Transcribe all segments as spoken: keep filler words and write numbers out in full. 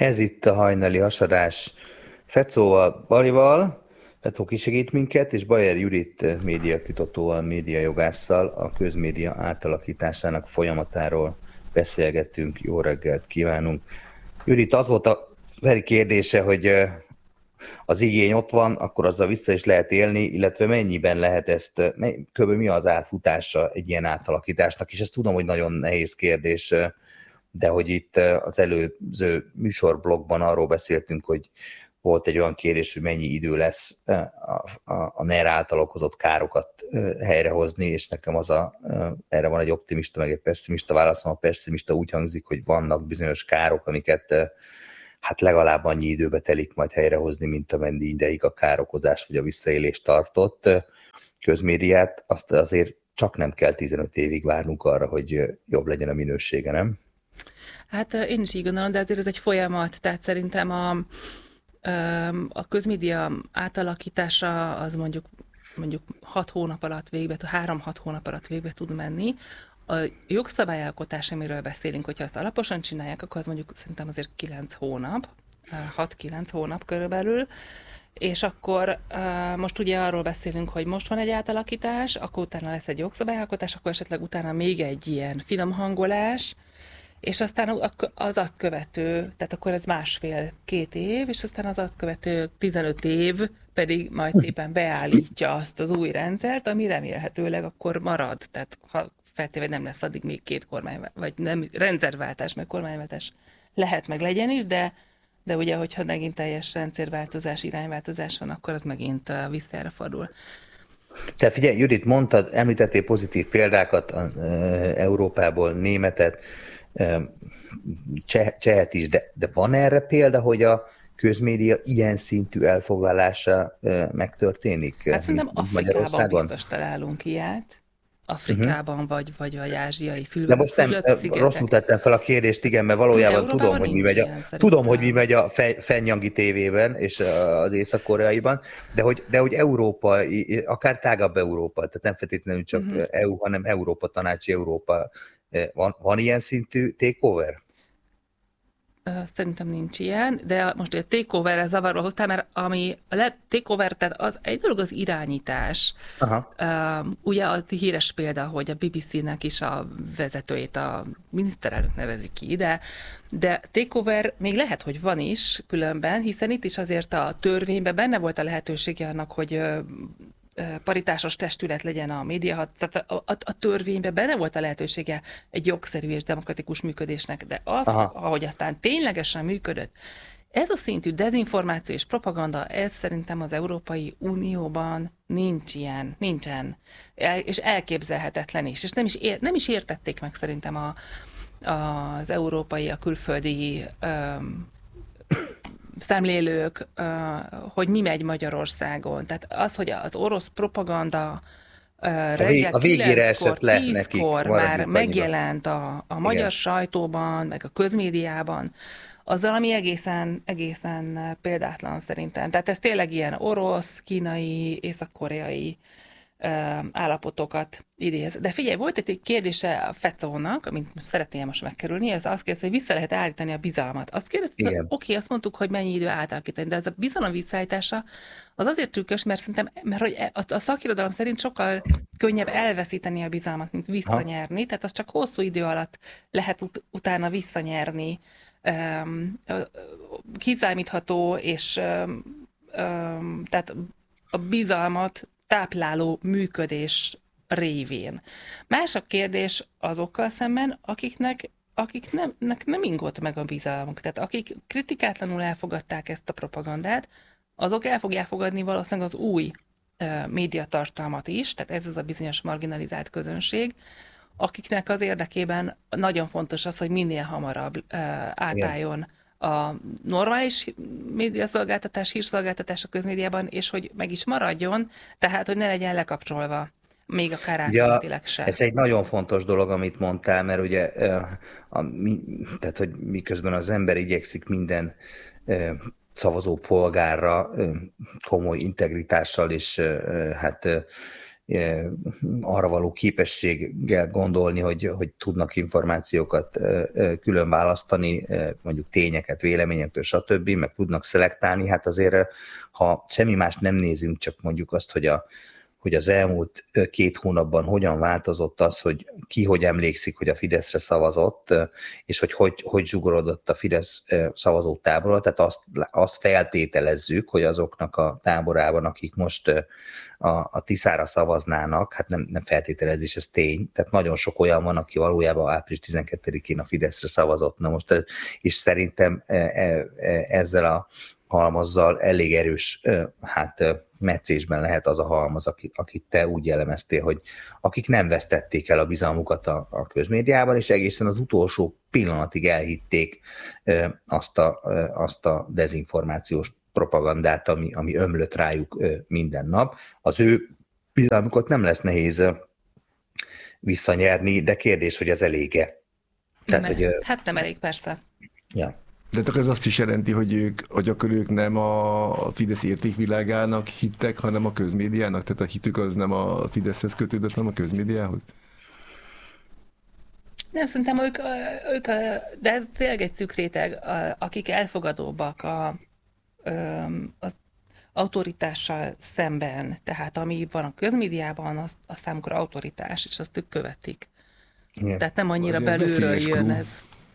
Ez itt a hajnali hasadás Fecóval, Balival. Fecó kisegít minket, és Bajer Judit médiakutatóval, médiajogásszal a közmédia átalakításának folyamatáról beszélgettünk. Jó reggelt kívánunk! Judit, az volt a Feri kérdése, hogy az igény ott van, akkor azzal vissza is lehet élni, illetve mennyiben lehet ezt, kb. Mi az átfutása egy ilyen átalakításnak, és ezt tudom, hogy nagyon nehéz kérdés, de hogy itt az előző műsorblogban arról beszéltünk, hogy volt egy olyan kérdés, hogy mennyi idő lesz a, a, a NER által okozott károkat helyrehozni, és nekem az a, erre van egy optimista, meg egy pessimista válaszom. A pessimista úgy hangzik, hogy vannak bizonyos károk, amiket hát legalább annyi időbe telik majd helyrehozni, mint amennyi ideig a károkozás vagy a visszaélés tartott. Közmédiát azt azért csak nem kell tizenöt évig várnunk arra, hogy jobb legyen a minősége, nem? Hát én is így gondolom, de azért ez egy folyamat, tehát szerintem a, a közmédia átalakítása az mondjuk mondjuk hat hónap alatt végbe, három-hat hónap alatt végbe tud menni. A jogszabályalkotás, amiről beszélünk, hogyha azt alaposan csinálják, akkor az mondjuk szerintem azért kilenc hónap, hat-kilenc hónap körülbelül, és akkor uh, most ugye arról beszélünk, hogy most van egy átalakítás, akkor utána lesz egy jogszabályalkotás, akkor esetleg utána még egy ilyen finom hangolás, és aztán az azt követő, tehát akkor ez másfél-két év, és aztán az azt követő tizenöt év pedig majd szépen beállítja azt az új rendszert, ami remélhetőleg akkor marad. Tehát ha feltéve nem lesz addig még két kormány, vagy nem rendszerváltás, meg kormányváltás lehet meg legyen is, de, de ugye, hogyha megint teljes rendszerváltozás, irányváltozás van, akkor az megint visszára fordul. Te figyelj, Judit, mondtad, említettél pozitív példákat e, Európából, németet, Cseh, csehet is, de, de van erre példa, hogy a közmédia ilyen szintű elfoglalása megtörténik? Hát szerintem Afrikában biztos találunk ilyet. Afrikában, uh-huh. vagy, vagy a ázsiai fül- De most nem, rosszul tettem fel a kérdést, igen, mert valójában tudom, hogy mi megy a, tudom, hogy mi megy a Fennyangi tévében és az észak-koreaiban, de hogy, de hogy Európa, akár tágabb Európa, tehát nem feltétlenül csak uh-huh. é u, hanem Európa tanácsi Európa. Van, van ilyen szintű takeover? Szerintem nincs ilyen, de most a takeoverre zavarba hoztál, mert ami a takeover, tehát az egy dolog az irányítás. Aha. Uh, ugye a híres példa, hogy a bé bé cé-nek is a vezetőjét a miniszterelnök nevezi ki, de, de takeover még lehet, hogy van is különben, hiszen itt is azért a törvényben benne volt a lehetősége annak, hogy paritásos testület legyen a média, tehát a, a, a törvényben benne volt a lehetősége egy jogszerű és demokratikus működésnek, de az, Aha. ahogy aztán ténylegesen működött, ez a szintű dezinformáció és propaganda, ez szerintem az Európai Unióban nincs ilyen, nincsen, és elképzelhetetlen is, és nem is, ér, nem is értették meg szerintem a, az európai, a külföldi um, szemlélők, hogy mi megy Magyarországon. Tehát az, hogy az orosz propaganda reggel kilenckor, tízkor már megjelent a, a magyar Igen. sajtóban, meg a közmédiában, azzal, ami egészen, egészen példátlan szerintem. Tehát ez tényleg ilyen orosz, kínai, észak-koreai állapotokat idéz. De figyelj, volt egy kérdése a Fecónak, amit most szeretném most megkerülni, ez azt kérdezte, hogy vissza lehet állítani a bizalmat. Azt kérdezte, oké, okay, azt mondtuk, hogy mennyi idő átalakítani, de ez a bizalom visszaállítása az azért trükkös, mert szerintem, mert hogy a, a szakirodalom szerint sokkal könnyebb elveszíteni a bizalmat, mint visszanyerni, ha. Tehát az csak hosszú idő alatt lehet ut- utána visszanyerni. Um, kiszámítható, és um, um, tehát a bizalmat tápláló működés révén. Más a kérdés azokkal szemben, akiknek, akiknek nem ingott meg a bizalmuk. Tehát akik kritikátlanul elfogadták ezt a propagandát, azok el fogják fogadni valószínűleg az új uh, médiatartalmat is, tehát ez az a bizonyos marginalizált közönség, akiknek az érdekében nagyon fontos az, hogy minél hamarabb uh, átálljon Igen. a normális médiaszolgáltatás, hírszolgáltatás a közmédiában, és hogy meg is maradjon, tehát, hogy ne legyen lekapcsolva, még akár átmenetileg sem. Ez egy nagyon fontos dolog, amit mondtál, mert ugye, a, mi, tehát, hogy miközben az ember igyekszik minden szavazó polgárra komoly integritással és hát arra való képességgel gondolni, hogy, hogy tudnak információkat külön választani, mondjuk tényeket, véleményektől, stb., meg tudnak szelektálni, hát azért, ha semmi más nem nézünk, csak mondjuk azt, hogy a hogy az elmúlt két hónapban hogyan változott az, hogy ki hogy emlékszik, hogy a Fideszre szavazott, és hogy hogy, hogy zsugorodott a Fidesz szavazótáborra, tehát azt, azt feltételezzük, hogy azoknak a táborában, akik most a, a Tiszára szavaznának, hát nem, nem feltételezés, ez tény, tehát nagyon sok olyan van, aki valójában április tizenkettedikén a Fideszre szavazott. Na most, és szerintem ezzel a halmazzal elég erős, hát meccésben lehet az a halmaz, akit, akit te úgy jellemeztél, hogy akik nem vesztették el a bizalmukat a, a közmédiában, és egészen az utolsó pillanatig elhitték azt a, azt a dezinformációs propagandát, ami, ami ömlött rájuk minden nap. Az ő bizalmukat nem lesz nehéz visszanyerni, de kérdés, hogy ez elége. Tehát, hogy, hát nem elég, persze. Ja. De akkor ez azt is jelenti, hogy ők, hogy akkor ők nem a Fidesz értékvilágának hittek, hanem a közmédiának? Tehát a hitük az nem a Fideszhez kötődött, hanem a közmédiához? Nem, szerintem ők, ők de ez tényleg egy szűk réteg, akik elfogadóbbak a, az autoritással szemben. Tehát ami van a közmédiában, az a számukra autoritás, és azt ők követik. Igen. Tehát nem annyira azért belülről jön ez.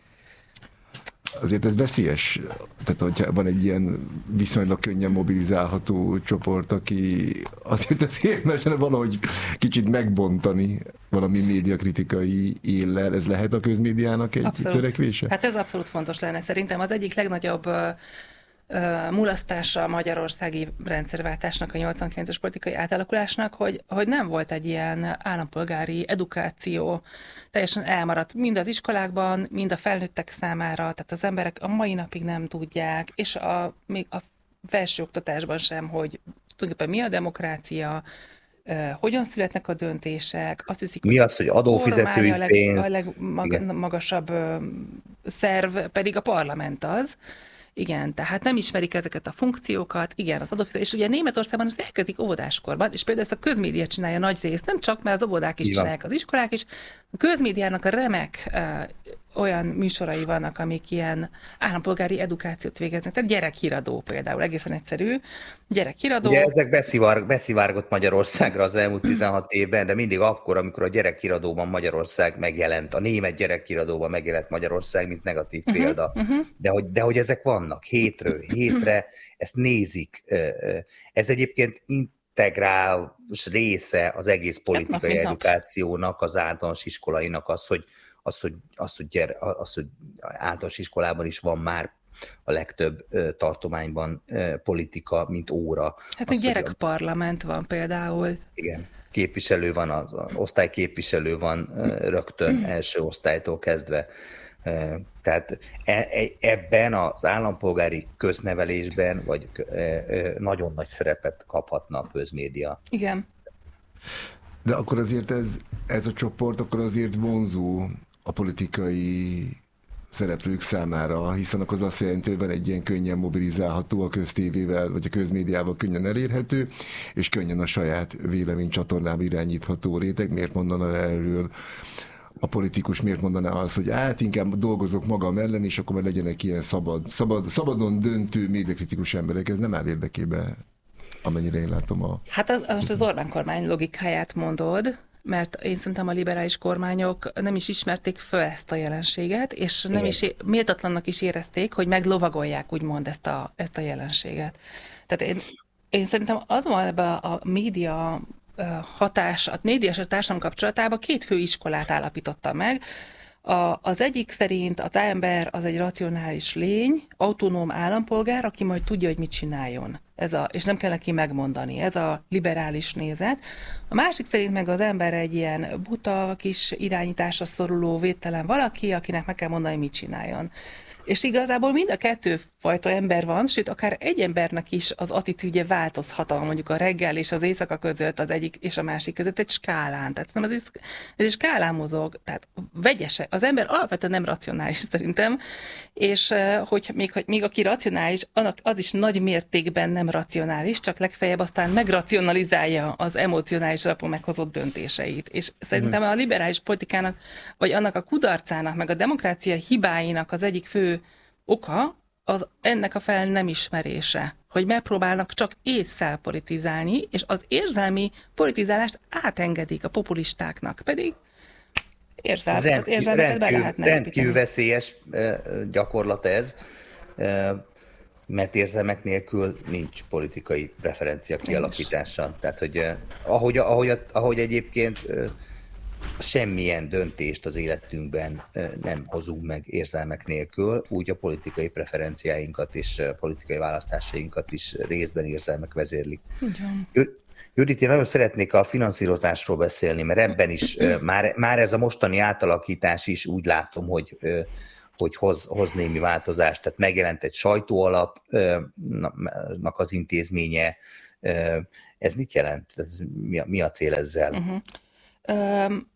Azért ez veszélyes, tehát hogyha van egy ilyen viszonylag könnyen mobilizálható csoport, aki azért ez érmesen valahogy kicsit megbontani valami médiakritikai éllel, ez lehet a közmédiának egy abszolút. Törekvése? Hát ez abszolút fontos lenne. Szerintem az egyik legnagyobb uh, uh, mulasztása a magyarországi rendszerváltásnak, a nyolcvankilences politikai átalakulásnak, hogy, hogy nem volt egy ilyen állampolgári edukáció, teljesen elmaradt mind az iskolákban, mind a felnőttek számára, tehát az emberek a mai napig nem tudják, és a, még a felsőoktatásban sem, hogy tulajdonképpen mi a demokrácia, uh, hogyan születnek a döntések, azt hiszik, mi az, hogy adófizetői a leg, pénz. A legmagasabb uh, szerv pedig a parlament az. Igen, tehát nem ismerik ezeket a funkciókat, igen, az adófizetés. És ugye Németországban ezt elkezdik óvodáskorban, és például ezt a közmédia csinálja nagy részt, nem csak, mert az óvodák is csinálják, az iskolák is. A közmédiának a remek uh, olyan műsorai vannak, amik ilyen állampolgári edukációt végeznek. Tehát gyerekhíradó például, egészen egyszerű. Gyerekhíradó. Ugye ezek beszivár, beszivárgott Magyarországra az elmúlt tizenhat évben, de mindig akkor, amikor a gyerekhíradóban Magyarország megjelent, a német gyerekhíradóban megjelent Magyarország, mint negatív uh-huh, példa. Uh-huh. De, hogy, de hogy ezek vannak hétről hétre, ezt nézik. Ez egyébként integrálás része az egész politikai nap, edukációnak, az általános iskolainak az, hogy Az hogy, az, hogy, gyere, az, hogy általános iskolában is van már a legtöbb uh, tartományban uh, politika, mint óra. Hát egy gyerekparlament van például. Igen, képviselő van, az, az osztályképviselő van uh, rögtön első osztálytól kezdve. Uh, tehát e, e, ebben az állampolgári köznevelésben vagy uh, uh, nagyon nagy szerepet kaphatna a közmédia. Igen. De akkor azért ez, ez a csoport akkor azért vonzó a politikai szereplők számára, hiszen akkor az azt jelenti, hogy van egy ilyen könnyen mobilizálható a köztévével, vagy a közmédiával könnyen elérhető, és könnyen a saját véleménycsatornába irányítható réteg. Miért mondaná erről a politikus, miért mondaná azt, hogy hát inkább dolgozok magam ellen, és akkor már legyenek ilyen szabad, szabad, szabadon döntő médiakritikus emberek. Ez nem áll érdekébe, amennyire én látom a... Hát az, most az Orbán kormány logikáját mondod, mert én szerintem a liberális kormányok nem is ismerték föl ezt a jelenséget, és nem is méltatlannak is érezték, hogy meglovagolják úgymond ezt a, ezt a jelenséget. Tehát én, én szerintem az van ebben a média hatás, a média és a társadalom kapcsolatában két fő iskolát állapította meg. A, az egyik szerint az ember az egy racionális lény, autonóm állampolgár, aki majd tudja, hogy mit csináljon. Ez a, és nem kell neki megmondani. Ez a liberális nézet. A másik szerint meg az ember egy ilyen buta, kis irányításra szoruló, védtelen valaki, akinek meg kell mondani, mit csináljon. És igazából mind a kettő fajta ember van, sőt, akár egy embernek is az attitűdje változhat, mondjuk a reggel és az éjszaka között, az egyik és a másik között egy skálán. Tehát ez, ez egy skálán mozog, tehát vegyese. Az ember alapvetően nem racionális szerintem, és hogy még, hogy még aki racionális, annak az is nagy mértékben nem sem racionális, csak legfeljebb aztán megracionalizálja az emocionális alapon meghozott döntéseit. És szerintem a liberális politikának, vagy annak a kudarcának, meg a demokrácia hibáinak az egyik fő oka, az ennek a fel nem ismerése, hogy megpróbálnak csak ésszel politizálni, és az érzelmi politizálást átengedik a populistáknak, pedig érzelmek, rend, az érzelmeket be lehetne rendkívül veszélyes gyakorlat ez, mert érzelmek nélkül nincs politikai preferencia kialakítása. Tehát, hogy ahogy, ahogy, ahogy egyébként semmilyen döntést az életünkben nem hozunk meg érzelmek nélkül, úgy a politikai preferenciáinkat és politikai választásainkat is részben érzelmek vezérlik. Judit, én nagyon szeretnék a finanszírozásról beszélni, mert ebben is már, már ez a mostani átalakítás is úgy látom, hogy, hogy hoz, hoz némi változást. Tehát megjelent egy sajtóalapnak az intézménye. Ez mit jelent? Ez mi, a, mi a cél ezzel? Uh-huh. Um,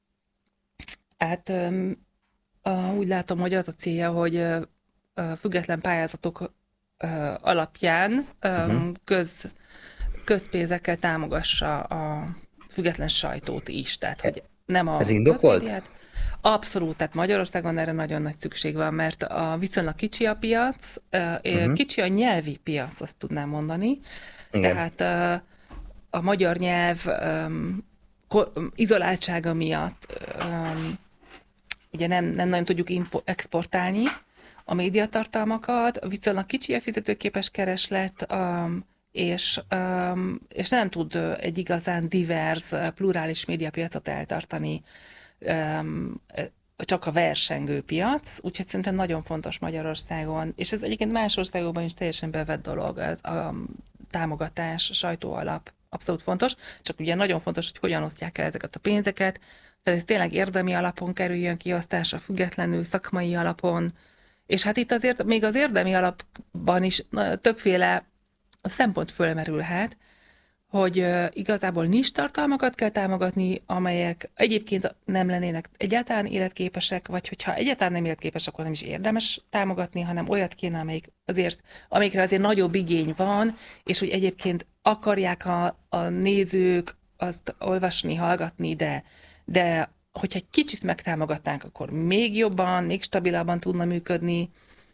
hát um, uh, úgy látom, hogy az a célja, hogy uh, független pályázatok uh, alapján um, uh-huh. köz, közpénzekkel támogassa a független sajtót is. Tehát, hogy nem a Ez indokolt? Abszolút, tehát Magyarországon erre nagyon nagy szükség van, mert a viszonylag kicsi a piac, uh-huh. kicsi a nyelvi piac, azt tudnám mondani. Igen. Tehát uh, a magyar nyelv um, izoláltsága miatt um, ugye nem, nem nagyon tudjuk impo- exportálni a médiatartalmakat, viszonylag kicsi a fizetőképes kereslet, um, és, um, és nem tud egy igazán divers, plurális médiapiacot eltartani, um, csak a versengő piac, úgyhogy szerintem nagyon fontos Magyarországon, és ez egyébként más országokban is teljesen bevett dolog, ez a támogatás, sajtóalap. Abszolút fontos, csak ugye nagyon fontos, hogy hogyan osztják el ezeket a pénzeket, tehát ez tényleg érdemi alapon kerüljön kiosztásra, függetlenül szakmai alapon, és hát itt azért még az érdemi alapban is többféle szempont fölmerülhet, hogy igazából nincs tartalmakat kell támogatni, amelyek egyébként nem lennének egyáltalán életképesek, vagy hogyha egyáltalán nem életképes, akkor nem is érdemes támogatni, hanem olyat kéne, amelyik azért, amikre azért nagyobb igény van, és hogy egyébként akarják a, a nézők azt olvasni, hallgatni, de, de hogyha egy kicsit megtámogatnánk, akkor még jobban, még stabilabban tudna működni.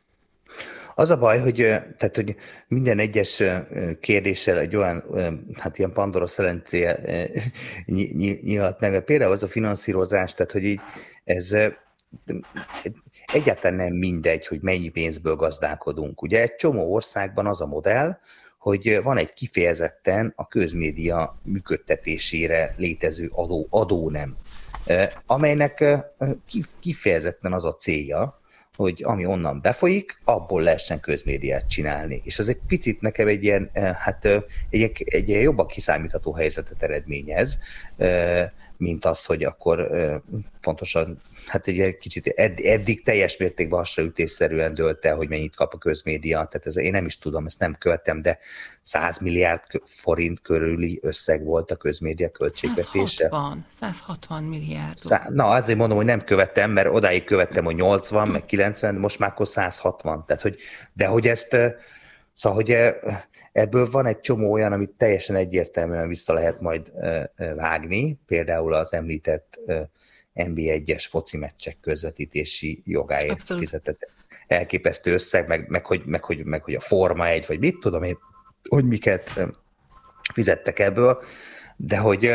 Az a baj, hogy, tehát, hogy minden egyes kérdéssel egy olyan, hát ilyen Pandora szelencéje nyílt meg. Például az a finanszírozás, tehát, hogy így ez egyáltalán nem mindegy, hogy mennyi pénzből gazdálkodunk. Ugye egy csomó országban az a modell, hogy van egy kifejezetten a közmédia működtetésére létező adó, adónem, amelynek kifejezetten az a célja, hogy ami onnan befolyik, abból lehessen közmédiát csinálni. És ez egy picit nekem egy ilyen, hát egy, egy ilyen jobban kiszámítható helyzetet eredményez, mint az, hogy akkor pontosan, hát egy kicsit eddig teljes mértékben hasraütésszerűen dőlt el, hogy mennyit kap a közmédia. Tehát ez, én nem is tudom, ezt nem követem, de száz milliárd forint körüli összeg volt a közmédia költségvetése. százhatvan, százhatvan milliárd. Szá- Na, azért mondom, hogy nem követem, mert odáig követtem, hogy nyolcvan, meg kilencven, most már akkor százhatvan. Tehát, hogy, de hogy ezt, szóval, hogy ebből van egy csomó olyan, amit teljesen egyértelműen vissza lehet majd vágni, például az említett en bé egyes foci meccsek közvetítési jogáért Abszolút. Fizetett elképesztő összeg, meg, meg, hogy, meg, hogy, meg hogy a Forma egy, vagy mit tudom én, hogy miket fizettek ebből, de hogy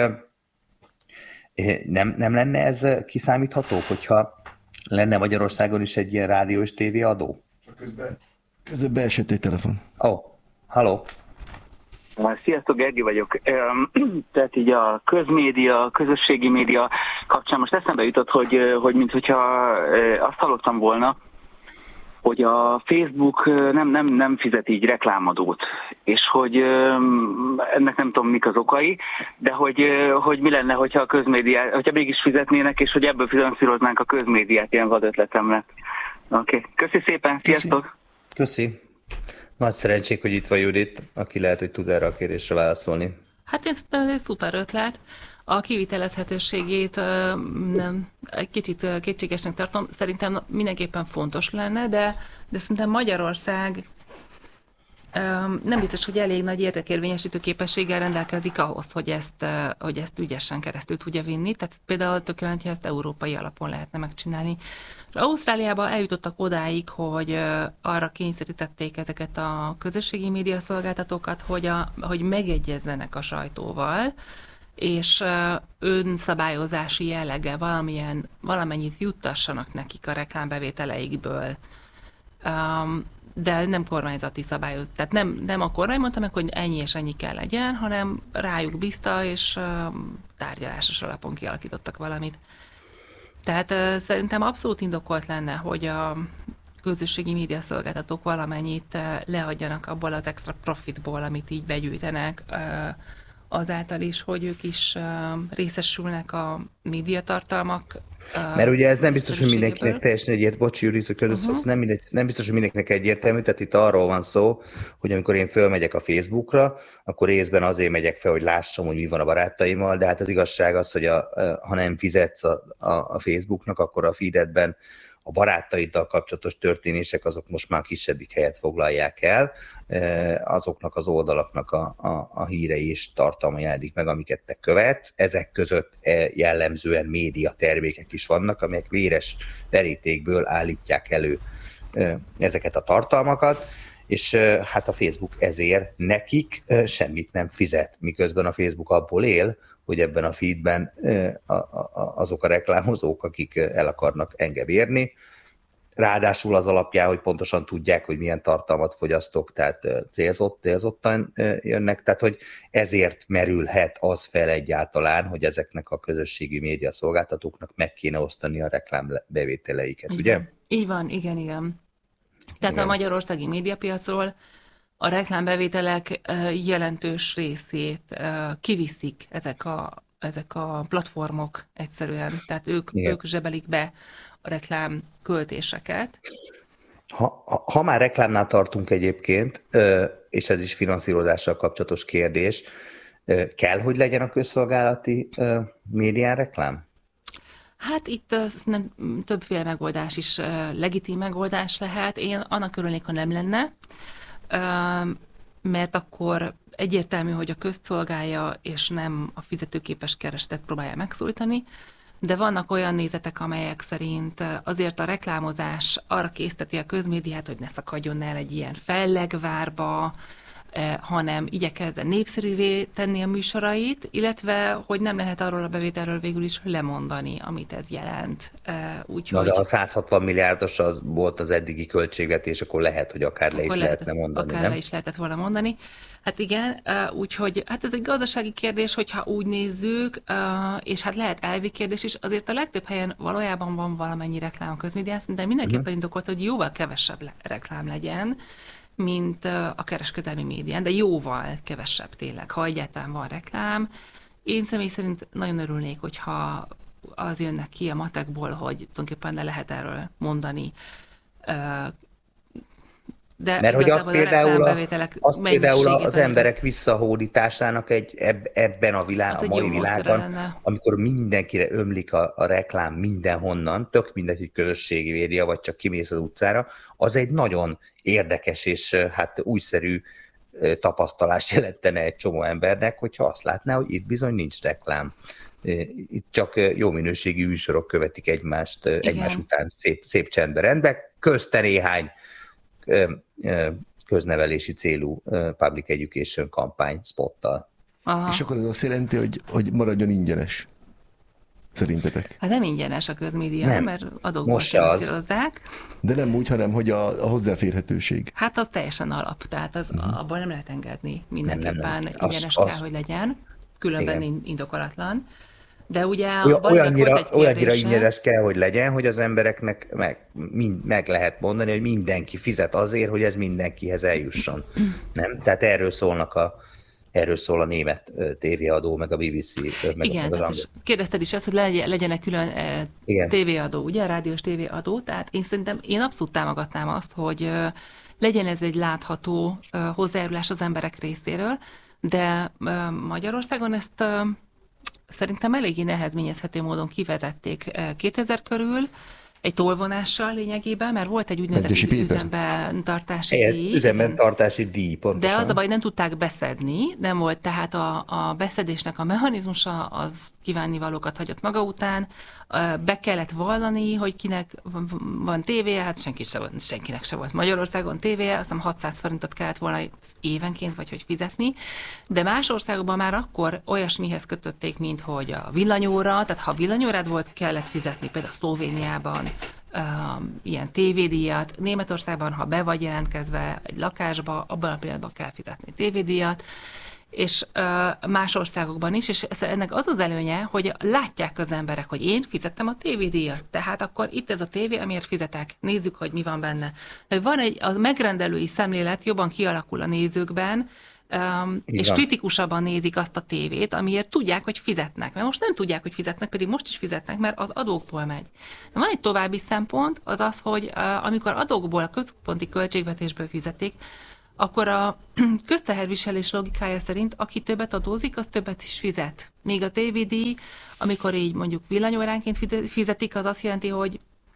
nem, nem lenne ez kiszámítható, hogyha lenne Magyarországon is egy ilyen rádió és tévé adó? Közben, közben beesett egy telefon. Ó, oh, halló! Sziasztok, Gergely vagyok. Tehát így a közmédia, a közösségi média kapcsán most eszembe jutott, hogy, hogy minthogyha azt hallottam volna, hogy a Facebook nem, nem, nem fizet így reklámadót, és hogy ennek nem tudom mik az okai, de hogy, hogy mi lenne, hogyha a közmédiát, hogyha mégis fizetnének, és hogy ebből finanszíroznánk a közmédiát, ilyen vad ötletem lett. Oké, okay. Köszi szépen, sziasztok! Köszi! Nagy szerencsék, hogy itt van Judit, aki lehet, hogy tud erre a kérdésre válaszolni. Hát ez, ez egy szuper ötlet. A kivitelezhetőségét nem, egy kicsit kétségesnek tartom. Szerintem mindenképpen fontos lenne, de, de szerintem Magyarország nem biztos, hogy elég nagy érdekérvényesítő képességgel rendelkezik ahhoz, hogy ezt, hogy ezt ügyesen keresztül tudja vinni. Tehát például tökéletesen, hogy ezt európai alapon lehetne megcsinálni. És Ausztráliában eljutottak odáig, hogy arra kényszerítették ezeket a közösségi média szolgáltatókat, hogy, a, hogy megegyezzenek a sajtóval, és önszabályozási jelleggel valamilyen, valamennyit juttassanak nekik a reklámbevételeikből. Um, de nem kormányzati szabályoz. Tehát nem, nem a kormány mondta meg, hogy ennyi és ennyi kell legyen, hanem rájuk bízta, és um, tárgyalásos alapon kialakítottak valamit. Tehát uh, szerintem abszolút indokolt lenne, hogy a közösségi média szolgáltatók valamennyit uh, leadjanak abból az extra profitból, amit így begyűjtenek, uh, azáltal is, hogy ők is uh, részesülnek a médiatartalmak. Uh, Mert ugye ez nem biztos, hogy mindenkinek teljesen egyért, bocsi, Judit, hogy közösszoksz, uh-huh. nem, mindegy, nem biztos, hogy mindenkinek egyértelmű, tehát itt arról van szó, hogy amikor én fölmegyek a Facebookra, akkor részben azért megyek fel, hogy lássam, hogy mi van a barátaimmal, de hát az igazság az, hogy a, ha nem fizetsz a, a, a Facebooknak, akkor a feededben a barátaiddal kapcsolatos történések azok most már a kisebbik helyet foglalják el, azoknak az oldalaknak a, a, a hírei és tartalma jelenik meg, amiket te követsz. Ezek között jellemzően média termékek is vannak, amelyek véres verítékből állítják elő ezeket a tartalmakat, és hát a Facebook ezért nekik semmit nem fizet, miközben a Facebook abból él, hogy ebben a feedben azok a reklámozók, akik el akarnak engem érni, ráadásul az alapján, hogy pontosan tudják, hogy milyen tartalmat fogyasztok, tehát célzott, célzottan jönnek, tehát hogy ezért merülhet az fel egyáltalán, hogy ezeknek a közösségi média szolgáltatóknak meg kéne osztani a reklámbevételeiket, ugye? Van. Így van, igen, igen. Tehát igen. A magyarországi médiapiacról a reklámbevételek jelentős részét kiviszik ezek a, ezek a platformok egyszerűen, tehát ők, ők zsebelik be a reklám költéseket. Ha, ha, ha már reklámnál tartunk egyébként, és ez is finanszírozással kapcsolatos kérdés, kell, hogy legyen a közszolgálati médián reklám? Hát itt nem, többféle megoldás is legitim megoldás lehet. Én annak örülnék, ha nem lenne, mert akkor egyértelmű, hogy a közt szolgálja, és nem a fizetőképes keresetet próbálja megszólítani, de vannak olyan nézetek, amelyek szerint azért a reklámozás arra készteti a közmédiát, hogy ne szakadjon el egy ilyen fellegvárba, hanem igyekezzen népszerűvé tenni a műsorait, illetve hogy nem lehet arról a bevételről végül is lemondani, amit ez jelent. Úgyhogy... Na de ha száz hatvan milliárdos az volt az eddigi költségvetés, akkor lehet, hogy akár le is lehet, lehetne mondani, akár nem? le is lehetett volna mondani. Hát igen, úgyhogy hát ez egy gazdasági kérdés, hogyha úgy nézzük, és hát lehet elvi kérdés is, azért a legtöbb helyen valójában van valamennyi reklám a közmédián, de mindenképpen uh-huh. indokolt, hogy jóval kevesebb reklám legyen, mint a kereskedelmi médián, de jóval kevesebb tényleg, ha egyáltalán van reklám. Én személy szerint nagyon örülnék, hogyha az jönnek ki a matekból, hogy tulajdonképpen ne lehet erről mondani. De mert hogy az például, a, az például az emberek visszahódításának egy eb, ebben a világ, a mai világban, amikor mindenkire ömlik a, a reklám mindenhonnan, tök mindegy, hogy közösségi média, vagy csak kimész az utcára, az egy nagyon érdekes és hát újszerű tapasztalást jelentene egy csomó embernek, hogyha azt látná, hogy itt bizony nincs reklám. Itt csak jó minőségű műsorok követik egymást, igen. egymás után szép, szép csendben rendben, közte néhány köznevelési célú public education kampány spottal. Aha. És akkor ez azt jelenti, hogy, hogy maradjon ingyenes? Szerintetek? Hát nem ingyenes a közmédia, nem. Mert adókból finanszírozzák. De nem úgy, hanem hogy a, a hozzáférhetőség. Hát az teljesen alap, tehát az, uh-huh. abból nem lehet engedni. Mindenképpen nem, nem, nem. ingyenes az, kell, az... hogy legyen, különben igen. indokolatlan. De ugye Olyan, olyannyira, olyannyira ingyenes kell, hogy legyen, hogy az embereknek meg, mind, meg lehet mondani, hogy mindenki fizet azért, hogy ez mindenkihez eljusson. Nem? Tehát erről szólnak a, erről szól a német tévéadó, meg a bé bé cé. Meg igen, meg az kérdezted is ezt, hogy legyen-e külön igen. tévéadó, ugye, rádiós tévéadó, tehát én szerintem én abszolút támogatnám azt, hogy legyen ez egy látható hozzájárulás az emberek részéről, de Magyarországon ezt szerintem eléggé nehezményezhető módon kivezették kétezer körül, egy tolvonással lényegében, mert volt egy úgynevezett üzemben tartási Ez, díj. Üzemben tartási díj, pontosan. De az a baj, nem tudták beszedni, nem volt tehát a, a beszedésnek a mechanizmusa, az kívánnivalókat hagyott maga után. Be kellett vallani, hogy kinek van tévéje, hát senki se volt, senkinek se volt Magyarországon tévéje, azt hiszem hatszáz forintot kellett volna évenként, vagy hogy fizetni, de más országokban már akkor olyasmihez kötötték, mint hogy a villanyóra, tehát ha villanyórád volt, kellett fizetni, például Szlovéniában um, ilyen tévédíjat, Németországban, ha be vagy jelentkezve egy lakásba, abban a pillanatban kell fizetni tévédíjat, és uh, más országokban is, és ennek az az előnye, hogy látják az emberek, hogy én fizettem a tévédíjat, tehát akkor itt ez a tévé, amiért fizetek, nézzük, hogy mi van benne. De van egy, a megrendelői szemlélet jobban kialakul a nézőkben, um, és kritikusabban nézik azt a tévét, amiért tudják, hogy fizetnek. Mert most nem tudják, hogy fizetnek, pedig most is fizetnek, mert az adókból megy. De van egy további szempont, az az, hogy uh, amikor adókból, a központi költségvetésből fizetik, akkor a közteherviselés logikája szerint, aki többet adózik, az többet is fizet. Még a tévédíj, amikor így mondjuk villanyóránként fizetik, az azt jelenti, hogy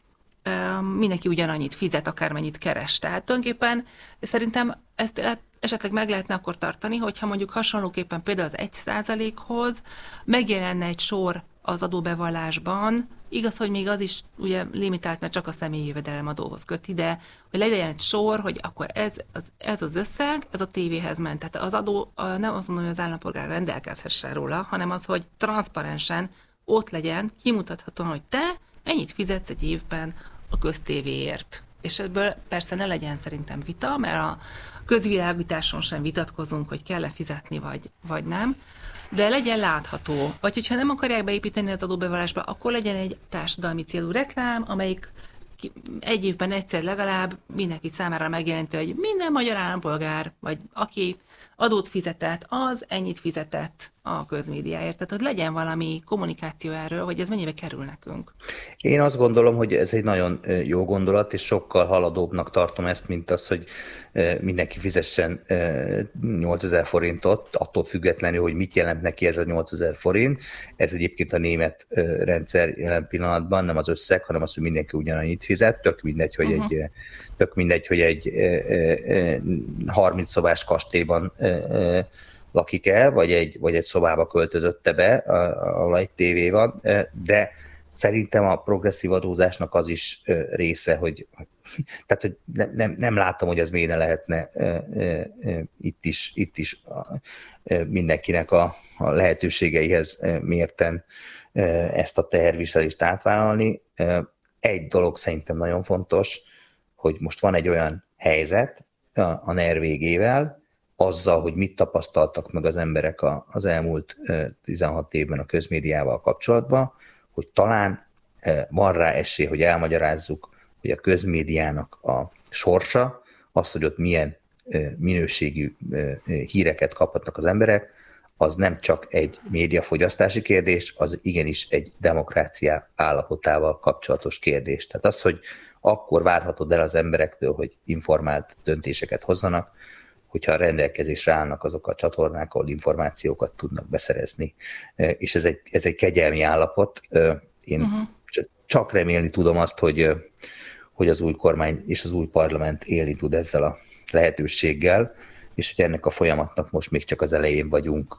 um, mindenki ugyanannyit fizet, akármennyit keres. Tehát tulajdonképpen szerintem ezt esetleg meg lehetne akkor tartani, hogyha mondjuk hasonlóképpen például az egy százalékhoz megjelenne egy sor az adóbevallásban. Igaz, hogy még az is ugye limitált, mert csak a személyi jövedelem adóhoz köti, de hogy legyen egy sor, hogy akkor ez az, ez az összeg, ez a tévéhez ment. Tehát az adó nem azt mondom, hogy az állampolgár rendelkezhessen róla, hanem az, hogy transzparensen ott legyen, kimutathatóan, hogy te ennyit fizetsz egy évben a köztévéért. És ebből persze ne legyen szerintem vita, mert a közvilágításon sem vitatkozunk, hogy kell-e fizetni, vagy, vagy nem, de legyen látható. Vagy hogyha nem akarják beépíteni az adóbevallásba, akkor legyen egy társadalmi célú reklám, amelyik egy évben egyszer legalább mindenki számára megjelenti, hogy minden magyar állampolgár, vagy aki adót fizetett, az ennyit fizetett a közmédiáért. Tehát, hogy legyen valami kommunikáció erről, hogy ez mennyibe kerül nekünk. Én azt gondolom, hogy ez egy nagyon jó gondolat, és sokkal haladóbbnak tartom ezt, mint az, hogy mindenki fizessen nyolcezer forintot, attól függetlenül, hogy mit jelent neki ez a nyolcezer forint. Ez egyébként a német rendszer jelen pillanatban, nem az összeg, hanem az, hogy mindenki ugyanannyit fizet. Tök mindegy, hogy uh-huh. egy, tök mindegy, hogy egy harminc szobás kastélyban lakik el, vagy egy, vagy egy szobába költözötte be, ahol egy tévé van, de szerintem a progresszív adózásnak az is része, hogy, tehát, hogy nem, nem, nem látom, hogy ez miért ne lehetne itt is, itt is mindenkinek a, a lehetőségeihez mérten ezt a teherviselést átvállalni. Egy dolog szerintem nagyon fontos, hogy most van egy olyan helyzet a NER végével, azzal, hogy mit tapasztaltak meg az emberek az elmúlt tizenhat évben a közmédiával kapcsolatban, hogy talán van rá esély, hogy elmagyarázzuk, hogy a közmédiának a sorsa, az, hogy ott milyen minőségű híreket kaphatnak az emberek, az nem csak egy médiafogyasztási kérdés, az igenis egy demokrácia állapotával kapcsolatos kérdés. Tehát az, hogy akkor várhatod el az emberektől, hogy informált döntéseket hozzanak, hogyha a rendelkezésre állnak azok a csatornák, ahol információkat tudnak beszerezni. És ez egy, ez egy kegyelmi állapot. Én uh-huh. csak remélni tudom azt, hogy, hogy az új kormány és az új parlament élni tud ezzel a lehetőséggel, és hogy ennek a folyamatnak most még csak az elején vagyunk.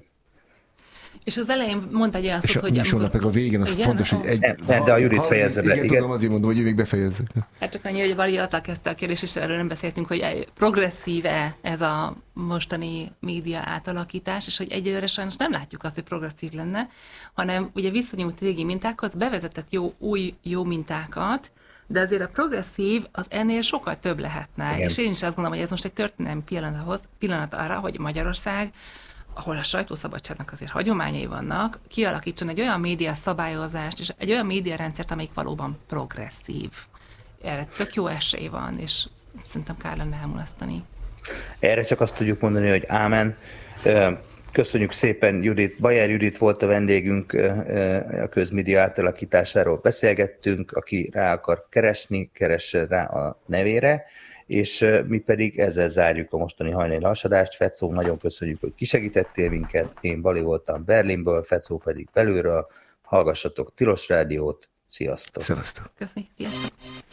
És az elején mondta egy olyan szót, hogy... És amikor... meg a végén, az igen, fontos, hogy egy... Nem, de a Judit fejezze be. Igen, igen, tudom, azért mondom, hogy ő még befejezze. Hát csak annyi, hogy Bali azzal kezdte a kérdést, és erről nem beszéltünk, hogy progresszív-e ez a mostani média átalakítás, és hogy egyelőre sajnos nem látjuk azt, hogy progresszív lenne, hanem ugye visszanyúlt régi mintákhoz, bevezetett jó, új jó mintákat, de azért a progresszív az ennél sokkal több lehetne. Igen. És én is azt gondolom, hogy ez most egy történelmi pillanat, pillanat arra, hogy Magyarország, ahol a sajtószabadságnak azért hagyományai vannak, kialakítson egy olyan média szabályozást, és egy olyan médiarendszert, amelyik valóban progresszív. Erre tök jó esély van, és szerintem kár lenne elmulasztani. Erre csak azt tudjuk mondani, hogy ámen. Köszönjük szépen, Judit. Bajer Judit volt a vendégünk, a közmédia átalakításáról beszélgettünk, aki rá akar keresni, keresse rá a nevére, és mi pedig ezzel zárjuk a mostani hajnali hasadást. Fecó, nagyon köszönjük, hogy kisegítettél minket. Én Bali voltam Berlinből, Fecó pedig belülről. Hallgassatok Tilos Rádiót, Sziasztok! Szevasztok! Köszi, sziasztok!